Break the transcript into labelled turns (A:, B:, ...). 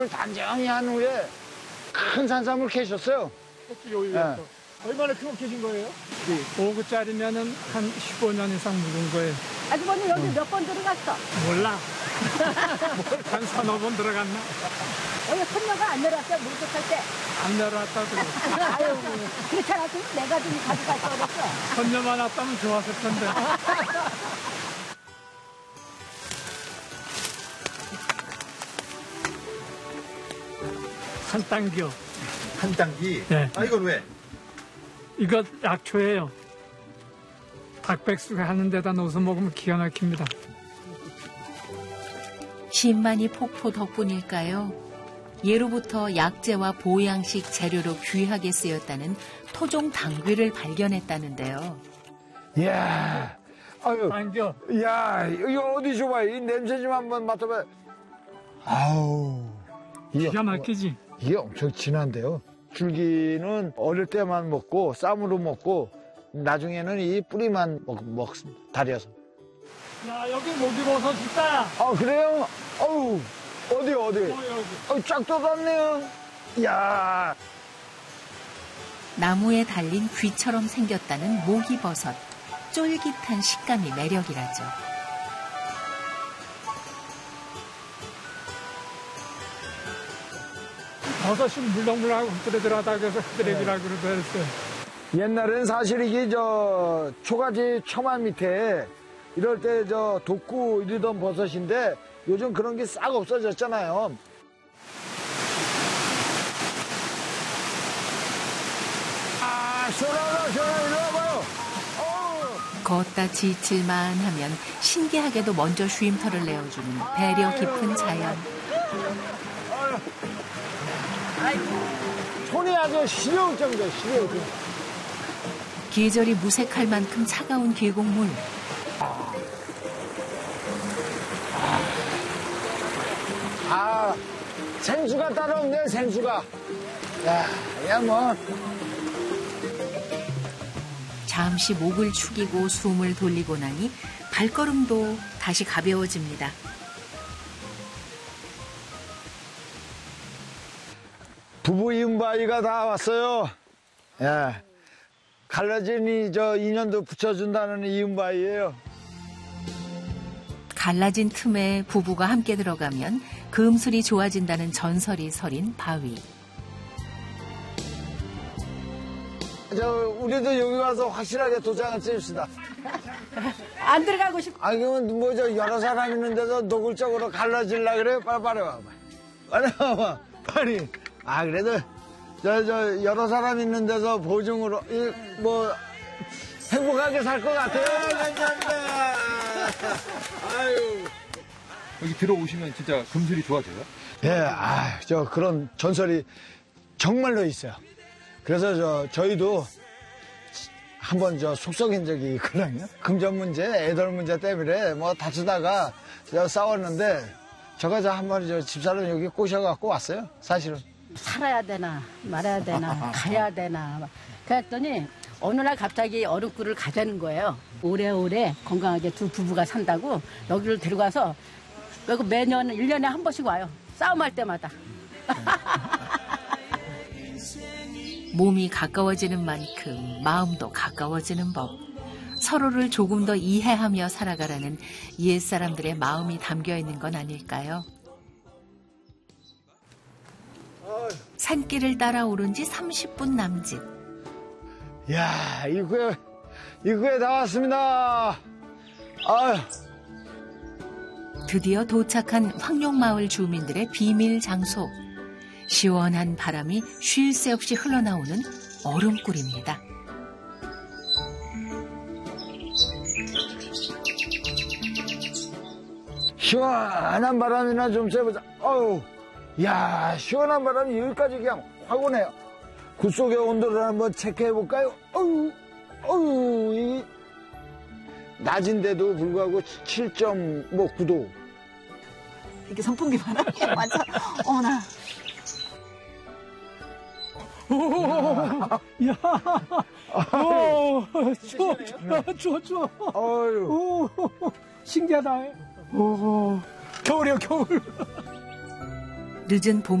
A: 단정히 한 후에 큰 산삼을 캐셨어요.
B: 네. 얼마나 큰 거 캐신 거예요? 5구짜리면은 한 15년 이상 묵은 거예요.
C: 아주머니 여기 몇 번 들어갔어?
B: 몰라. 한 서너 번 들어갔나?
C: 여기 손녀가 안 내려왔어요? 물고탈 때?
B: 안 내려왔다 그래.
C: 아유, 그렇잖아. 그럼 내가 좀 가져갈 거 그랬어.
B: 손녀만 왔다면 좋았을 텐데. 한 당겨.
D: 한 단기?
B: 네.
D: 아, 이건 왜?
B: 이거 약초예요. 닭백숙 하는 데다 넣어서 먹으면 기가 막힙니다.
E: 신만이 폭포 덕분일까요? 예로부터 약재와 보양식 재료로 귀하게 쓰였다는 토종 당귀를 발견했다는데요.
A: 이야, 아유,
B: 당겨.
A: 야, 이거 어디 좋아요? 이 냄새 좀 한번 맡아봐요. 아우,
B: 기가 막히지?
A: 이게 엄청 진한데요. 줄기는 어릴 때만 먹고 쌈으로 먹고 나중에는 이 뿌리만 먹습니다. 달여서.
B: 야, 여기 목이버섯 있다.
A: 아, 그래요? 어우, 어디?
B: 여기.
A: 쫙 돋았네요. 이야.
E: 나무에 달린 귀처럼 생겼다는 모기버섯. 쫄깃한 식감이 매력이라죠.
B: 버섯이 물렁물렁하고 흐드러들하다 그래서 흐드레기라고 그랬어요.
A: 옛날엔 사실 이게 초가지 처마 밑에 이럴 때 돋고 이러던 버섯인데 요즘 그런 게 싹 없어졌잖아요. 아, 시원하다, 이리 와봐요.
E: 걷다 지칠만 하면 신기하게도 먼저 쉼터를 내어주는 배려 깊은 자연.
A: 손이 아주 시려울 정도예요, 시려울 정도.
E: 계절이 무색할 만큼 차가운 계곡물.
A: 아, 생수가 따로 없네, 생수가. 야, 뭐.
E: 잠시 목을 축이고 숨을 돌리고 나니 발걸음도 다시 가벼워집니다.
A: 부부 이음바위가 다 왔어요. 예. 갈라진이 인연도 붙여준다는 이음바위예요.
E: 갈라진 틈에 부부가 함께 들어가면 금술이 좋아진다는 전설이 서린 바위.
A: 우리도 여기 와서 확실하게 도장을 찍읍시다.
C: 안 들어가고 싶어.
A: 아, 그러면 여러 사람 있는 데서 노골적으로 갈라질라 그래요? 빨리 와봐. 빨리 와봐. 빨리. 아, 그래도, 여러 사람 있는 데서 보증으로, 행복하게 살 것 같아요. 감사합니다. 아유.
D: 여기 들어오시면 진짜 금술이 좋아져요?
A: 예, 그런 전설이 정말로 있어요. 그래서 저희도 한번 속 썩인 적이 있거든요. 금전 문제, 애들 문제 때문에 다투다가 싸웠는데, 제가 한번 집사람 여기 꼬셔갖고 왔어요, 사실은.
C: 살아야 되나 말아야 되나 가야 되나 그랬더니 어느 날 갑자기 어른꿀을 가자는 거예요. 오래오래 건강하게 두 부부가 산다고 여기를 들어가서 여기 매년 1년에 한 번씩 와요. 싸움할 때마다.
E: 몸이 가까워지는 만큼 마음도 가까워지는 법. 서로를 조금 더 이해하며 살아가라는 옛사람들의 마음이 담겨 있는 건 아닐까요? 산길을 따라 오른 지 30분 남짓.
A: 이야, 입구에 다 왔습니다. 아유.
E: 드디어 도착한 황룡마을 주민들의 비밀 장소. 시원한 바람이 쉴 새 없이 흘러나오는 얼음굴입니다.
A: 시원한 바람이나 좀 쐬보자. 어우, 이야, 시원한 바람이 여기까지 그냥 확 오네요. 굴속의 온도를 한번 체크해볼까요? 어우, 낮인데도 불구하고 7.9도.
C: 이게 선풍기 바람이 완전 어머나.
B: 야, 추워.
A: 어유,
B: 신기하다. 겨울이요, 겨울.
E: 늦은 봄